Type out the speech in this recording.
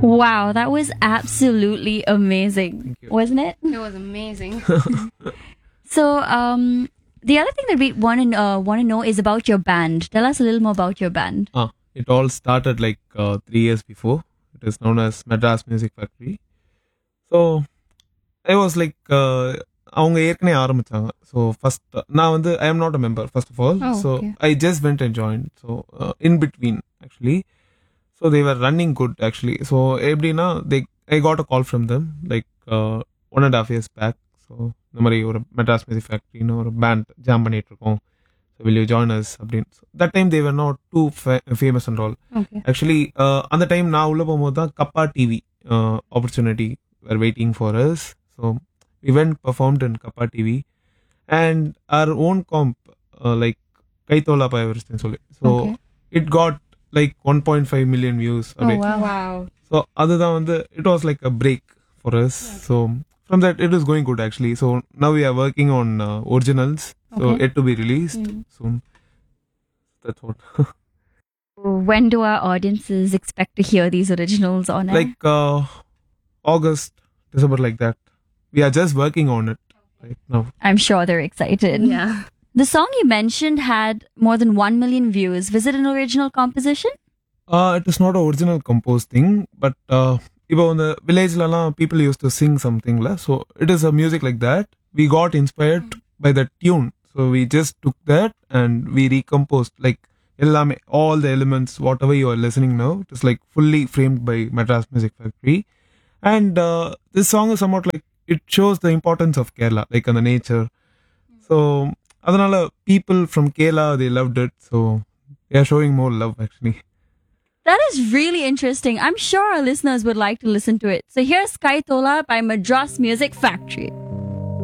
Wow, that was absolutely amazing, Thank you. wasn't it? It was amazing. So, the other thing that we want to know is about your band. Tell us a little more about your band. It all started like 3 years before. It is known as Madras Music Factory. So I was like அவங்க ஏற்கனவே ஆரம்பிச்சாங்க. So first நான் வந்து I am not a member first of all. Oh, so okay. I just went and join. So in between actually. So they var running good actually. So எப்படின்னா I got a call from them like 1.5 years back. So இந்த மாதிரி ஒரு Madras music ஃபேக்ட்ரின்னு ஒரு pant jam பண்ணிட்டு இருக்கோம். So will you join us அப்படின்னு. That time they were not two famous and all. Okay. Actually அந்த time நான் உள்ள போகும்போது தான் கப்பா TV opportunity where waiting for us. So we went performed in Kappa TV and our own comp like Kaitola Paivaristin Soli. So Okay. it got like 1.5 million views a day. Wow. So other than that, it was like a break for us. So from that it is going good actually. So now we are working on originals. So Okay. it to be released soon. That's what. When do our audiences expect to hear these originals on air? Like August, December like that. We are just working on it right now. I'm sure they're excited. Yeah. The song you mentioned had more than 1 million views. Was it an original composition? It is not an original composed thing, but இப்போ இந்த வில்லேஜ்லலாம் people used to sing something la. So it is a music like that. We got inspired by the tune. So we just took that and we recomposed like எல்லாமே all the elements, whatever you are listening now, it is like fully framed by Madras Music Factory. And this song is somewhat like it shows the importance of Kerala, like on the nature. So அதனால people from Kerala, they loved it. So they are showing more love actually. That is really interesting. I'm sure our listeners would like to listen to it. So here's Kaitola by Madras Music Factory.